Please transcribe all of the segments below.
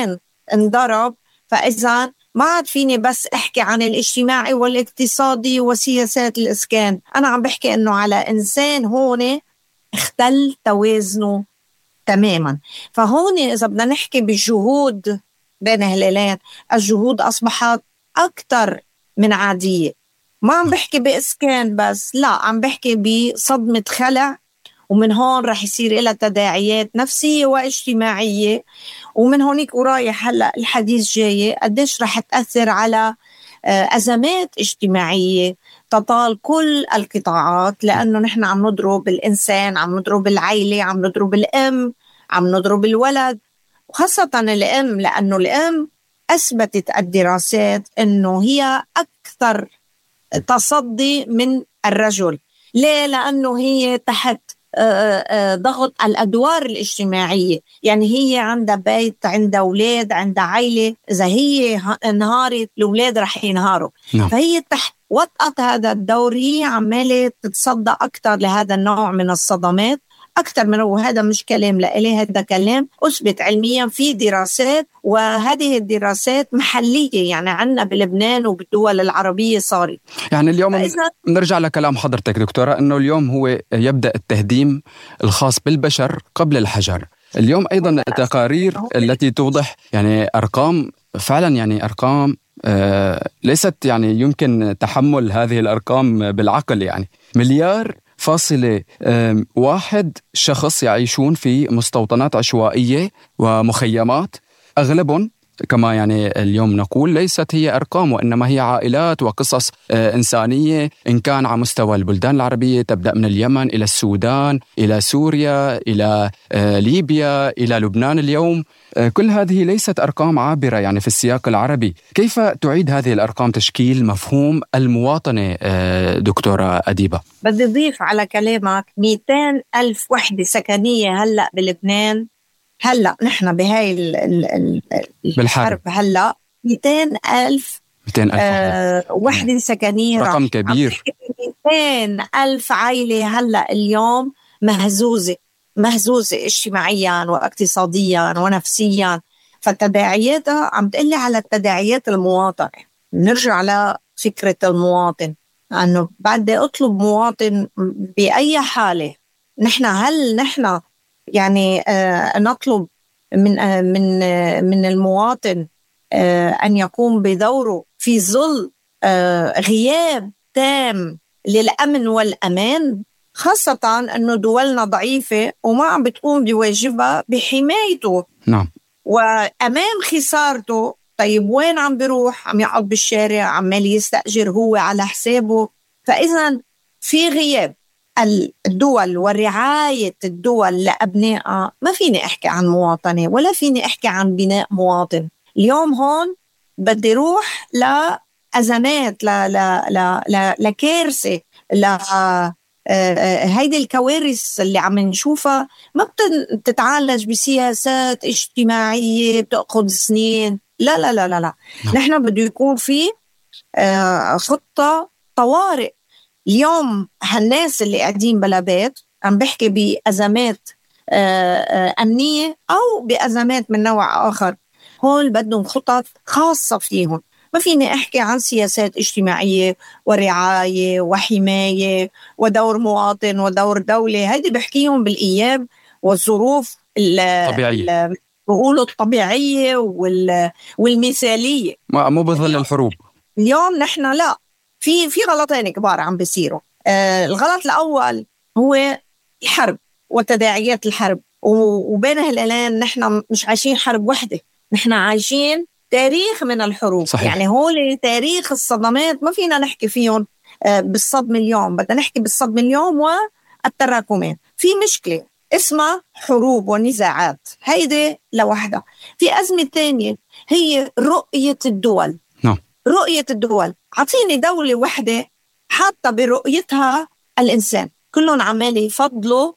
الإسكان انضرب، فإذا ما عاد فيني بس أحكي عن الاجتماعي والاقتصادي وسياسات الإسكان، أنا عم بحكي إنه على إنسان هون اختل توازنه تماما. فهون إذا بدنا نحكي بالجهود بين هلالين، الجهود أصبحت أكثر من عادية. ما عم بحكي بإسكان بس، لا، عم بحكي بصدمة خلع، ومن هون رح يصير لها تداعيات نفسية واجتماعية. ومن هونيك ورايح هلأ الحديث جاي قديش رح تأثر على أزمات اجتماعية تطال كل القطاعات، لأنه نحن عم نضرب الإنسان، عم نضرب العائلة، عم نضرب الأم، عم نضرب الولد، وخاصة الأم، لأنه الأم أثبتت الدراسات أنه هي أكثر تصدي من الرجل. ليه؟ لأنه هي تحت ضغط الأدوار الاجتماعية، يعني هي عندها بيت، عندها أولاد، عندها عائلة، إذا هي انهارت الأولاد رح ينهاروا. فهي تحت وطأة هذا الدور، هي عمالة تتصدى أكثر لهذا النوع من الصدمات أكثر من هو. هذا مش كلام لإلي، هذا كلام أثبت علميا في دراسات، وهذه الدراسات محلية، يعني عنا بلبنان وبالدول العربية صارت. يعني اليوم نرجع لكلام حضرتك دكتورة، أنه اليوم هو يبدأ التهديم الخاص بالبشر قبل الحجر. اليوم أيضا التقارير التي توضح يعني أرقام فعلا، يعني أرقام ليست يعني يمكن تحمل هذه الأرقام بالعقل. يعني 1.1 شخص يعيشون في مستوطنات عشوائية ومخيمات، أغلبهم كما يعني اليوم نقول ليست هي أرقام، وإنما هي عائلات وقصص إنسانية، إن كان على مستوى البلدان العربية، تبدأ من اليمن إلى السودان إلى سوريا إلى ليبيا إلى لبنان اليوم. كل هذه ليست أرقام عابرة يعني في السياق العربي. كيف تعيد هذه الأرقام تشكيل مفهوم المواطنة دكتورة أديبة؟ بدي أضيف على كلامك 200,000 وحدة سكنية هلأ بلبنان. هلأ نحن بهاي الحرب هلأ 200,000 وحدة سكنية، رقم كبير. 200,000 عائلة هلأ اليوم مهزوزة اجتماعيا واقتصاديا ونفسيا. فتداعياتها عم تقلي على التداعيات المواطنة. نرجع لفكرة المواطن، أنه بدي أطلب مواطن بأي حالة. هل نحن يعني نطلب من المواطن أن يقوم بدوره في ظل غياب تام للأمن والأمان، خاصة أنه دولنا ضعيفة وما عم بتقوم بواجبها بحمايته. نعم. وأمام خسارته، طيب وين عم بيروح؟ عم يقعد بالشارع، عمال يستأجر هو على حسابه. فإذا في غياب الدول ورعاية الدول لأبنائها، ما فيني أحكي عن مواطنة ولا فيني أحكي عن بناء مواطن. اليوم هون بدي روح لأزمات، لكارثة، هيدي الكوارث اللي عم نشوفها ما بتتعالج بسياسات اجتماعية بتأخذ سنين. لا لا لا لا لا، نحن بده يكون في خطة طوارئ. اليوم هالناس اللي قاعدين بلا بيت، عم بحكي بأزمات أمنية أو بأزمات من نوع آخر، هول بدهم خطط خاصة فيهم. ما فيني أحكي عن سياسات اجتماعية ورعاية وحماية ودور مواطن ودور دولة. هيدي بحكيهم بالأيام والظروف الطبيعية، بقولوا الطبيعية والمثالية، مو بظل الحروب. اليوم نحن لا، في غلطين كبار عم بيصيروا. الغلط الأول هو الحرب وتداعيات الحرب، وبين هالقلين نحن مش عايشين حرب وحدة، نحن عايشين تاريخ من الحروب. صحيح. يعني هول تاريخ الصدمات ما فينا نحكي فيهم بالصدمة اليوم، بدنا نحكي بالصدمة اليوم والتراكمات. في مشكلة اسمها حروب ونزاعات، هيدي لوحدها. في أزمة تانية هي رؤية الدول. رؤية الدول، عطيني دولة واحدة حتى برؤيتها الإنسان، كلهم عمال يفضلوا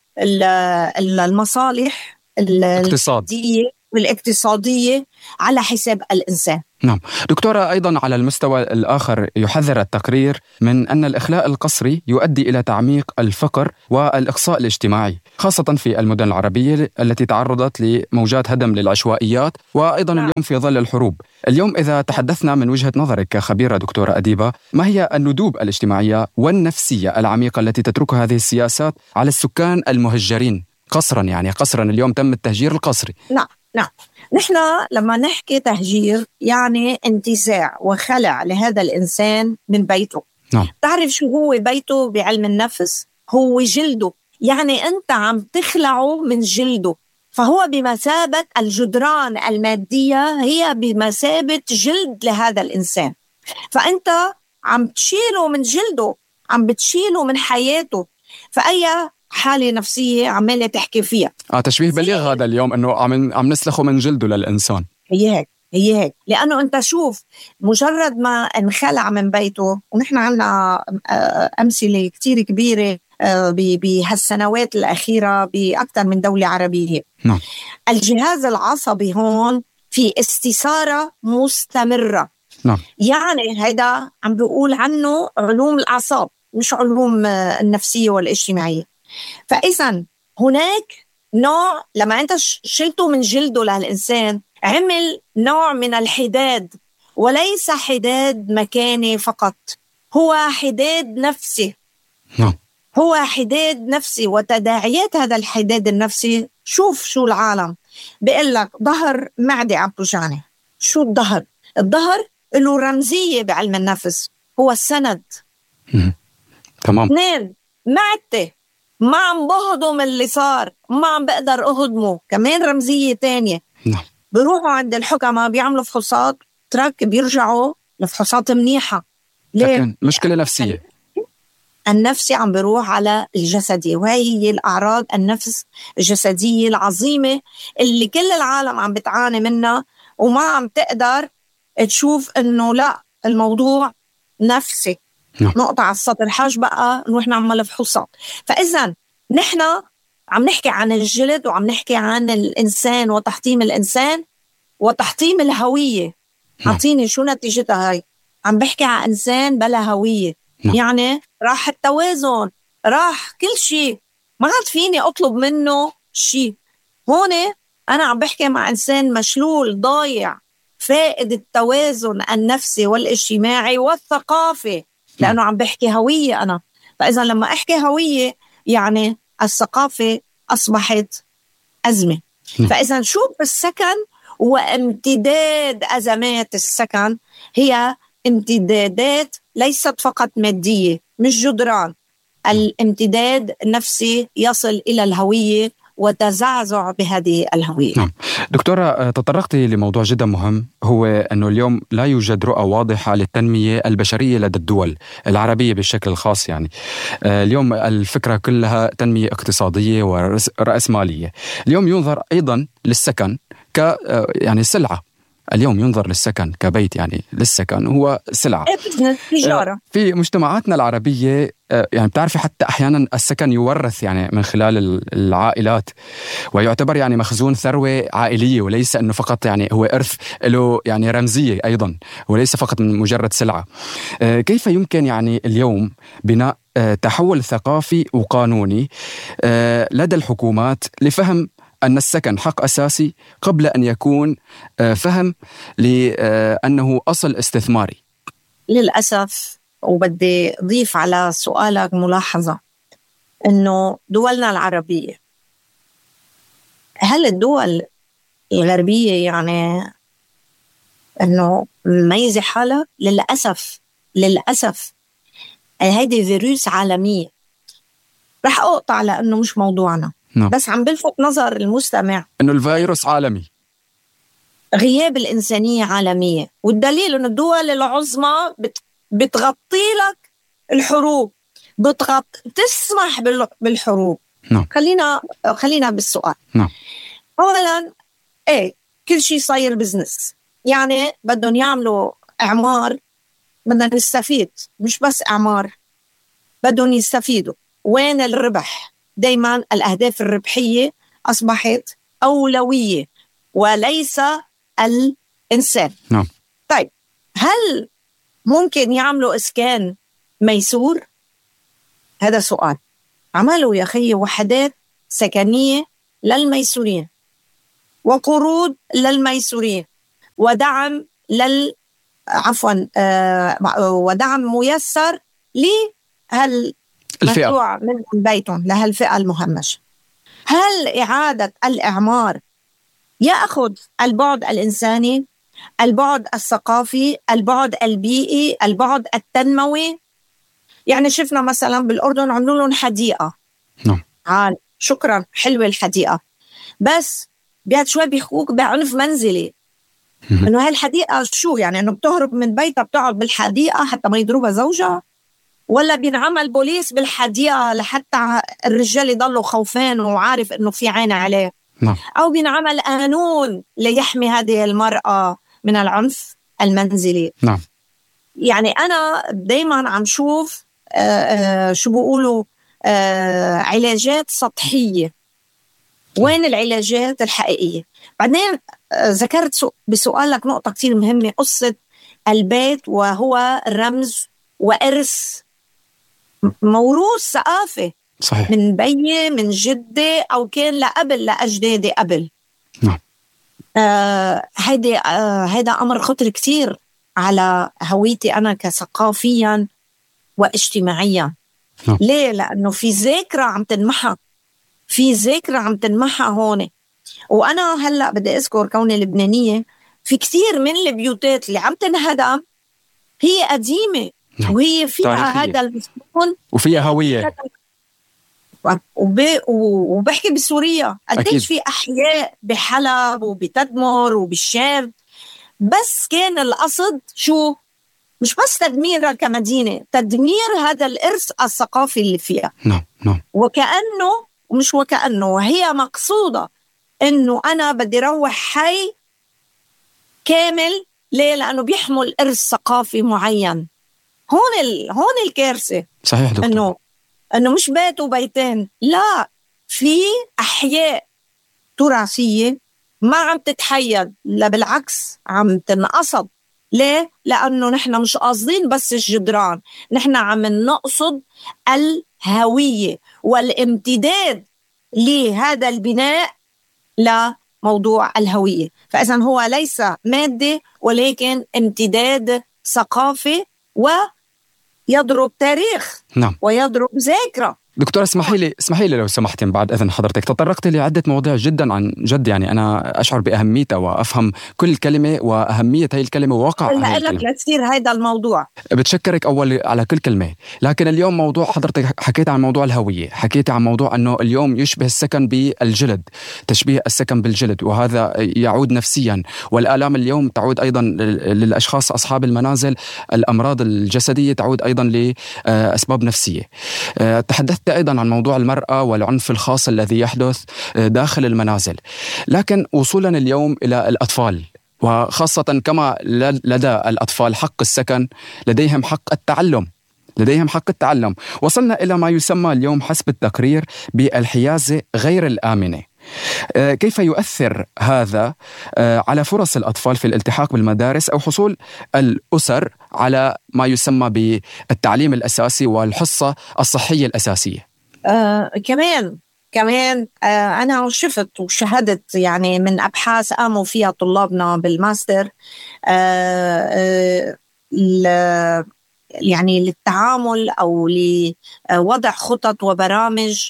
المصالح الاقتصادية على حساب الإنسان. نعم دكتورة، أيضا على المستوى الآخر يحذر التقرير من أن الإخلاء القسري يؤدي إلى تعميق الفقر والإقصاء الاجتماعي، خاصة في المدن العربية التي تعرضت لموجات هدم للعشوائيات، وأيضا اليوم في ظل الحروب. اليوم إذا تحدثنا من وجهة نظرك كخبيرة دكتورة أديبة، ما هي الندوب الاجتماعية والنفسية العميقة التي تتركها هذه السياسات على السكان المهجرين قسرا؟ يعني قسرا اليوم تم التهجير القسري. نعم. نحن لما نحكي تهجير يعني انتزاع وخلع لهذا الإنسان من بيته. نعم. تعرف شو هو بيته بعلم النفس؟ هو جلده، يعني أنت عم تخلعه من جلده، فهو بمثابة الجدران المادية هي بمثابة جلد لهذا الإنسان، فأنت عم تشيله من جلده، عم بتشيله من حياته، فأي حالة نفسية عمالة تحكي فيها. تشبيه بليغ هذا اليوم، أنه عم نسلخه من جلده للإنسان. هي هيك، لأنه أنت شوف مجرد ما انخلع من بيته، ونحن عنا أمثلة كتير كبيرة بهالسنوات الأخيرة بأكثر من دولة عربية. نعم. الجهاز العصبي هون في استثارة مستمرة. نعم. يعني هذا عم بيقول عنه علوم الأعصاب مش علوم النفسية والاجتماعية. فإذا هناك نوع، لما أنت شلته من جلده للإنسان، عمل نوع من الحداد، وليس حداد مكاني فقط، هو حداد نفسي. هو حداد نفسي، وتداعيات هذا الحداد النفسي شوف شو العالم بيقول لك ظهر معدة عم توجعني. شو الظهر؟ الظهر له رمزية بعلم النفس، هو السند. تمام. 2 معدتي ما عم بهضم اللي صار، ما عم بقدر أهضمه، كمان رمزية تانية. نعم. بيروحوا عند الحكماء بيعملوا فحوصات ترك بيرجعوا لفحوصات منيحة. لكن مشكلة نفسية. النفسي عم بيروح على الجسدي، وهي هي الأعراض النفس الجسدية العظيمة اللي كل العالم عم بتعاني منها، وما عم تقدر تشوف إنه لا الموضوع نفسي. نقطة على السطر، حاج بقى نروح نعمل فحوصات. فإذا نحن عم نحكي عن الجلد، وعم نحكي عن الإنسان وتحطيم الإنسان وتحطيم الهوية. عطيني شو نتيجتها هاي؟ عم بحكي عن إنسان بلا هوية. يعني راح التوازن، راح كل شيء، ما عاد فيني أطلب منه شيء. هون أنا عم بحكي مع إنسان مشلول ضايع، فائد التوازن النفسي والاجتماعي والثقافي، لأنه عم بحكي هوية أنا. فإذا لما أحكي هوية يعني الثقافة أصبحت أزمة. فإذا شوف السكن وامتداد أزمات السكن هي امتدادات ليست فقط مادية، مش جدران. الامتداد النفسي يصل إلى الهوية وتزعزع بهذه الهوية. نعم. دكتورة، تطرقت لموضوع جدا مهم، هو أنه اليوم لا يوجد رؤى واضحة للتنمية البشرية لدى الدول العربية بشكل خاص. يعني اليوم الفكرة كلها تنمية اقتصادية ورأسمالية. اليوم ينظر أيضا للسكن يعني سلعة. اليوم ينظر للسكن كبيت، يعني للسكن هو سلعة. في مجتمعاتنا العربية يعني بتعرفي حتى أحيانا السكن يورث يعني من خلال العائلات، ويعتبر يعني مخزون ثروة عائلية، وليس أنه فقط يعني هو إرث له يعني رمزية أيضا، وليس فقط من مجرد سلعة. كيف يمكن يعني اليوم بناء تحول ثقافي وقانوني لدى الحكومات لفهم أن السكن حق أساسي قبل أن يكون فهم لأنه أصل استثماري؟ للأسف، وبدي أضيف على سؤالك ملاحظة، أنه دولنا العربية، هل الدول الغربية يعني أنه مميزة حالة؟ للأسف هيدي فيروس عالمية. رح أقطع لأنه مش موضوعنا. بس عم بلفت نظر المستمع أنه الفيروس عالمي، غياب الإنسانية عالمية. والدليل أن الدول العظمى بتغطي لك الحروب، تسمح بالحروب. خلينا بالسؤال. أولا كل شيء صاير بزنس، يعني بدهم يعملوا إعمار، بدنا نستفيد، مش بس إعمار، بدهم يستفيدوا. وين الربح؟ دايما الأهداف الربحية أصبحت أولوية وليس الإنسان. طيب هل ممكن يعملوا إسكان ميسور؟ هذا سؤال. عملوا يا خي وحدات سكنية للميسورين وقروض للميسورين ودعم ودعم ميسر لهالمدفوع من بيتهم لهالفئة المهمشة. هل إعادة الإعمار يأخذ البعد الإنساني، البعد الثقافي، البعد البيئي، البعد التنموي؟ يعني شفنا مثلا بالأردن عملوا لهم حديقة. نعم. شكرا، حلوة الحديقة، بس بعد شوي بيحكوك بعنف منزلي. إنه هالحديقة شو يعني؟ إنه بتهرب من بيتها بتقعد بالحديقة حتى ما يضربها زوجها، ولا بينعمل بوليس بالحديقة لحتى الرجال يضلوا خوفان وعارف إنه في عين عليه؟ نعم. أو بينعمل قانون ليحمي هذه المرأة من العنف المنزلي. نعم. يعني أنا دايما عم شوف شو بيقولوا علاجات سطحية. وين العلاجات الحقيقية؟ بعدين ذكرت بسؤالك نقطة كتير مهمة، قصة البيت وهو رمز وإرث موروث ثقافي. صحيح. من بيي، من جدي، أو كان لقبل لأجدادي قبل. نعم. هيدا أمر خطر كتير على هويتي أنا كثقافيا واجتماعيا. نعم. ليه؟ لأنه في ذاكرة عم تنمحى هون. وأنا هلأ بدي أذكر كوني لبنانية، في كتير من البيوتات اللي عم تنهدم هي قديمة. نعم. وهي فيها هذا المسكون وفيها هوية. وبحكي بسوريا قديش في أحياء بحلب وبتدمر وبالشام، بس كان القصد شو؟ مش بس تدميرها كمدينة، تدمير هذا الإرث الثقافي اللي فيها. نعم. نعم. وكأنه هي مقصودة إنه أنا بدي روح حي كامل. ليه؟ لأنه بيحمل إرث ثقافي معين. هون الكارثة. صحيح دكتور. إنه مش بيت وبيتين، لا، في أحياء تراثية ما عم تتحيد، لا بالعكس عم تنقصد. ليه؟ لأنه نحن مش قاصدين بس الجدران، نحن عم نقصد الهوية والامتداد لهذا البناء لموضوع الهوية. فإذن هو ليس مادة ولكن امتداد ثقافي ويضرب تاريخ. نعم. ويضرب ذاكرة. دكتور اسمحي لي لو سمحتي بعد إذن حضرتك، تطرقت لعدة مواضيع جدا عن جد، يعني أنا أشعر بأهميتها وأفهم كل كلمة وأهمية هاي الكلمة وواقع هاي الكلمة. لا تصير هيدا الموضوع. بتشكرك أول على كل كلمة، لكن اليوم موضوع حضرتك حكيت عن موضوع الهوية، حكيت عن موضوع أنه اليوم يشبه السكن بالجلد، تشبيه السكن بالجلد، وهذا يعود نفسيا، والآلام اليوم تعود أيضا للأشخاص أصحاب المنازل، الأمراض الجسدية تعود أيضا لأسباب نفسية. تحدثت أيضا عن موضوع المرأة والعنف الخاص الذي يحدث داخل المنازل، لكن وصولا اليوم إلى الأطفال، وخاصة كما لدى الأطفال حق السكن لديهم حق التعلم. وصلنا إلى ما يسمى اليوم حسب التقرير بالحيازة غير الآمنة. كيف يؤثر هذا على فرص الأطفال في الالتحاق بالمدارس أو حصول الأسر على ما يسمى بالتعليم الأساسي والحصة الصحية الأساسية؟ كمان أنا شفت وشهدت يعني من أبحاث قاموا فيها طلابنا بالماستر يعني للتعامل أو لوضع خطط وبرامج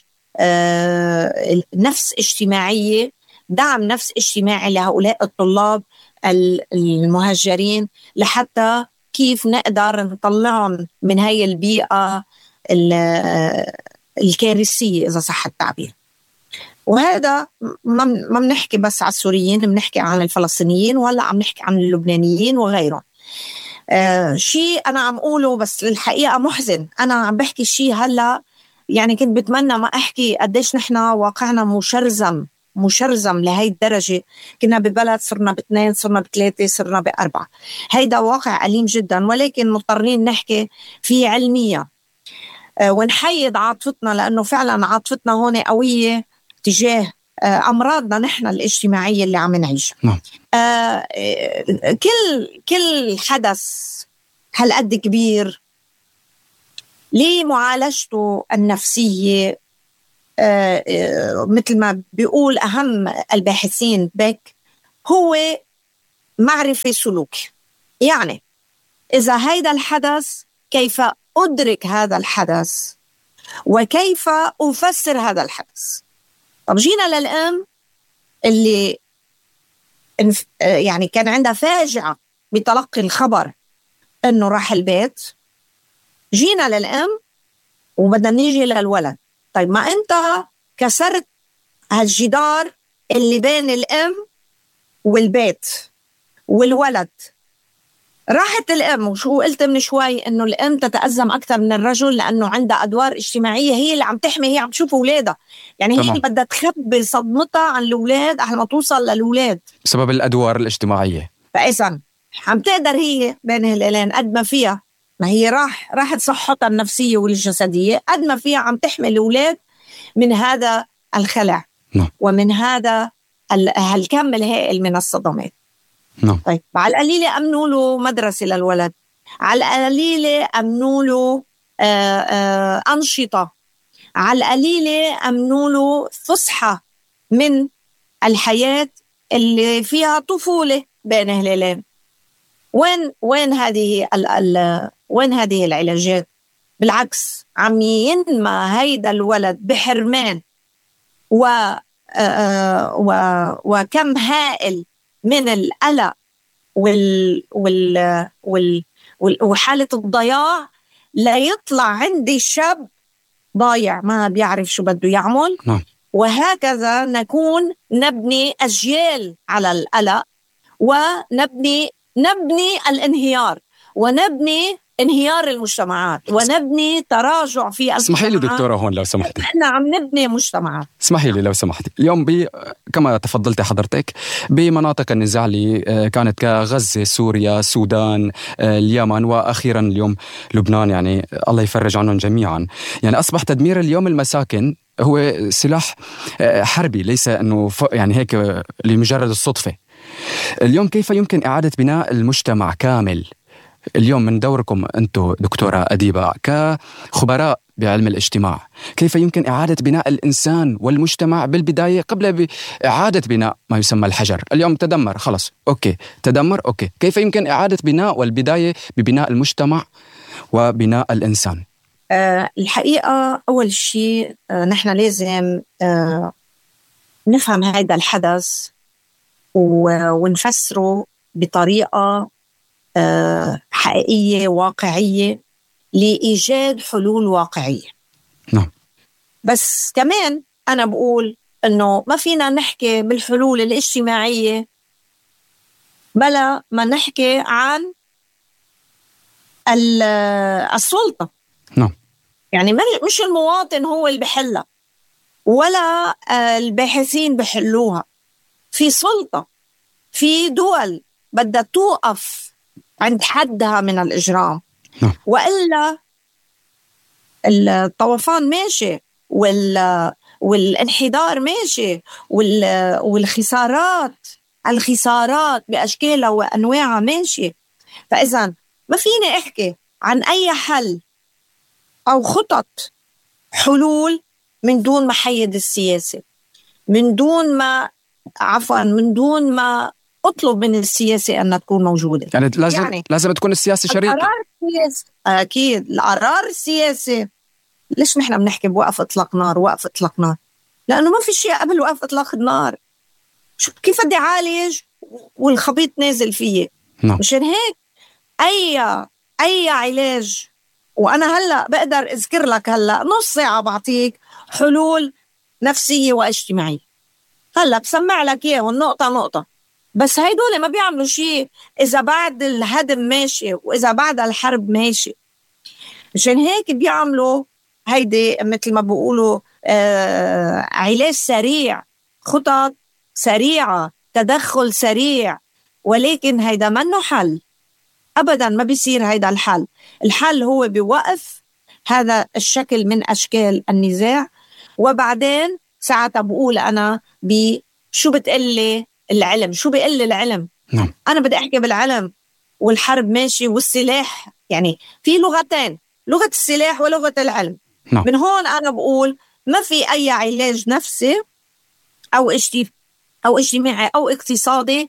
نفس اجتماعية، دعم نفس اجتماعي لهؤلاء الطلاب المهجرين، لحتى كيف نقدر نطلعهم من هاي البيئة الكارثية إذا صح التعبير. وهذا ما بنحكي بس على السوريين، بنحكي عن الفلسطينيين، ولا عم نحكي عن اللبنانيين وغيرهم. شيء أنا عم أقوله بس للحقيقة محزن. أنا عم بحكي شيء هلأ يعني كنت بتمنى ما أحكي قديش نحن واقعنا مشرزم لهي الدرجة. كنا ببلد صرنا ب2، صرنا ب3، صرنا ب4. هيدا واقع أليم جدا، ولكن مضطرين نحكي فيه علميا ونحيد عاطفتنا، لأنه فعلا عاطفتنا هون قوية تجاه أمراضنا نحن الاجتماعية اللي عم نعيشها. نعم. كل حدث هالقد كبير لمعالجته النفسية، مثل ما بيقول أهم الباحثين بيك، هو معرفة سلوكي. يعني إذا هيدا الحدث كيف أدرك هذا الحدث وكيف أفسر هذا الحدث. طب جينا للأم اللي يعني كان عندها فاجعة بتلقي الخبر إنه راح البيت. جينا للأم وبدنا نيجي للولد. طيب ما أنت كسرت هالجدار اللي بين الأم والبيت والولد. راحت الأم، وشو قلت من شوي إنه الأم تتأزم أكثر من الرجل لأنه عندها أدوار اجتماعية، هي اللي عم تحمي، هي عم تشوف أولادها، يعني هي اللي بدها تخبي صدمتها عن الأولاد قبل ما توصل للأولاد بسبب الأدوار الاجتماعية. فإذن عم تقدر هي بين هالليلين قد ما فيها، ما هي راحت صحتها النفسية والجسدية، قد ما فيها عم تحمي الأولاد من هذا الخلع ومن هذا الكم الهائل من الصدمات. طيب على القليلة أمنوا له مدرسة للولد، على القليلة أمنوا له أنشطة، على القليلة أمنوا له فسحة من الحياة اللي فيها طفولة بين هلالين. وين هذه وين هذه العلاجات؟ بالعكس عم ينمى هيدا الولد بحرمان وكم هائل من القلق وحالة الضياع، لا يطلع عندي شاب ضايع ما بيعرف شو بده يعمل. وهكذا نكون نبني أجيال على القلق، ونبني الانهيار، ونبني انهيار المجتمعات، ونبني تراجع في المجتمعات. اسمحي لي دكتورة هون لو سمحتي، احنا عم نبني مجتمعات. اسمحي لي لو سمحتي، اليوم كما تفضلت حضرتك بمناطق النزاع اللي كانت كغزة، سوريا، السودان، اليمن، وأخيرا اليوم لبنان، يعني الله يفرج عنهم جميعا. يعني أصبح تدمير اليوم المساكن هو سلاح حربي، ليس أنه يعني هيك لمجرد الصدفة. اليوم كيف يمكن إعادة بناء المجتمع كامل؟ اليوم من دوركم أنتم دكتورة أديبة كخبراء بعلم الاجتماع، كيف يمكن إعادة بناء الإنسان والمجتمع بالبداية قبل إعادة بناء ما يسمى الحجر؟ اليوم تدمر، خلص أوكي، تدمر أوكي، كيف يمكن إعادة بناء والبداية ببناء المجتمع وبناء الإنسان؟ الحقيقة أول شيء نحن لازم نفهم هذا الحدث ونفسره بطريقة حقيقية واقعية لإيجاد حلول واقعية. نعم. بس كمان أنا بقول إنه ما فينا نحكي بالحلول الاجتماعية بلا ما نحكي عن السلطة. نعم. يعني مش المواطن هو اللي بحلها ولا الباحثين بحلوها. في سلطة، في دول بدها توقف عند حدها من الإجرام، وإلا الطوفان ماشي والانحدار ماشي الخسارات بأشكالها وأنواعها ماشي. فإذا ما فيني أحكي عن أي حل أو خطط حلول من دون ما حيد السياسة، من دون ما أطلب من السياسة أن تكون موجودة. يعني لازم تكون السياسة شريكة. أكيد القرار السياسي. ليش نحن بنحكي بوقف إطلاق نار؟ لأنه ما في شيء قبل وقف إطلاق النار. كيف بدي أعالج والخبيط نازل فيه؟ مشان هيك أي علاج، وأنا هلأ بقدر أذكر لك نص ساعة بعطيك حلول نفسية واجتماعية. هلأ بسمع لك إياه والنقطة نقطة، بس هيدول ما بيعملوا شيء إذا بعد الهدم ماشي وإذا بعد الحرب ماشي. مشان هيك بيعملوا هيدي مثل ما بيقولوا علاج سريع، خطط سريعة، تدخل سريع، ولكن هيدا منه حل أبدا. ما بيصير هيدا الحل هو بوقف هذا الشكل من أشكال النزاع، وبعدين ساعتها بقول أنا شو بتقلي العلم، شو بيقلي العلم. أنا بدي أحكي بالعلم، والحرب ماشي والسلاح، يعني في لغتين، لغة السلاح ولغة العلم. من هون أنا بقول ما في أي علاج نفسي أو اجتماعي أو اقتصادي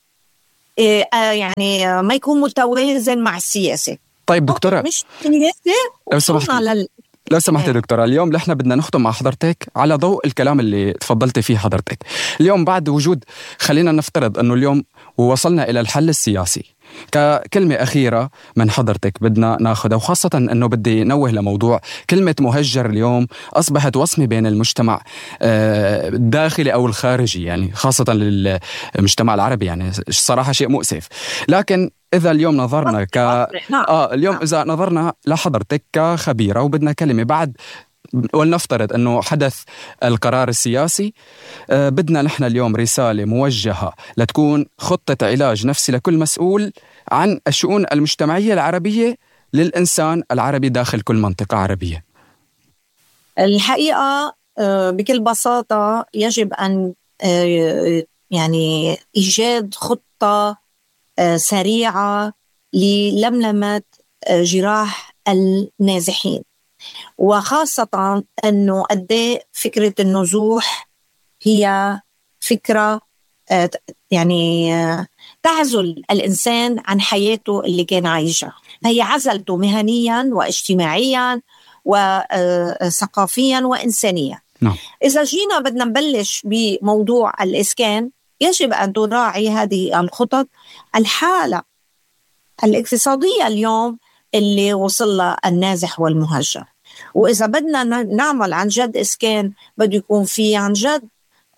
يعني ما يكون متوازن مع السياسة. طيب دكتورة، مش سياسة. لو سمحت دكتورة، اليوم نحن بدنا نختم مع حضرتك على ضوء الكلام اللي تفضلتي فيه حضرتك. اليوم بعد وجود، خلينا نفترض أنه اليوم وصلنا إلى الحل السياسي، ككلمة أخيرة من حضرتك بدنا ناخذها، وخاصة أنه بدي نوه لموضوع كلمة مهجر اليوم أصبحت وصمة بين المجتمع الداخلي أو الخارجي، يعني خاصة للمجتمع العربي، يعني صراحة شيء مؤسف. لكن إذا اليوم نظرنا إذا نظرنا لحضرتك كخبيرة وبدنا كلمة بعد، ولنفترض أنه حدث القرار السياسي، بدنا نحن اليوم رسالة موجهة لتكون خطة علاج نفسي لكل مسؤول عن الشؤون المجتمعية العربية للإنسان العربي داخل كل منطقة عربية. الحقيقة بكل بساطة يجب أن يعني إيجاد خطة سريعة للملمة جراح النازحين، وخاصة أنه قد فكرة النزوح هي فكرة يعني تعزل الإنسان عن حياته اللي كان عايشها، هي عزلته مهنيا واجتماعيا وثقافيا وإنسانيا. إذا جينا بدنا نبلش بموضوع الإسكان، يجب أن تراعي هذه الخطط الحالة الاقتصادية اليوم اللي وصل لها النازح والمهجر. وإذا بدنا نعمل عن جد إسكان، بده يكون في عن جد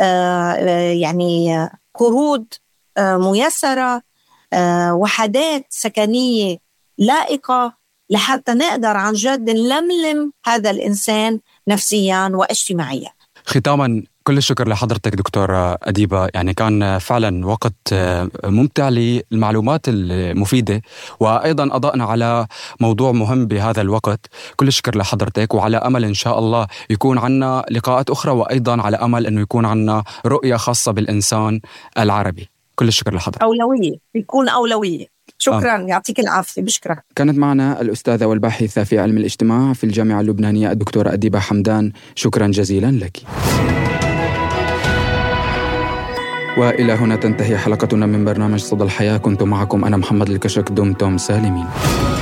يعني قروض ميسرة، وحدات سكنية لائقة، لحتى نقدر عن جد نلملم هذا الإنسان نفسيا واجتماعيا. ختاما، كل الشكر لحضرتك دكتورة أديبة، يعني كان فعلا وقت ممتع للمعلومات المفيدة، وأيضا أضأنا على موضوع مهم بهذا الوقت. كل الشكر لحضرتك، وعلى أمل إن شاء الله يكون عنا لقاءات أخرى، وأيضا على أمل أنه يكون عنا رؤية خاصة بالإنسان العربي. كل الشكر لحضرتك. يكون أولوية. شكرا. يعطيك العافية. بشكرك. كانت معنا الأستاذة والباحثة في علم الاجتماع في الجامعة اللبنانية الدكتورة أديبة حمدان. شكرا جزيلا لك. وإلى هنا تنتهي حلقتنا من برنامج صدى الحياة. كنت معكم أنا محمد الكشك. دمتم سالمين.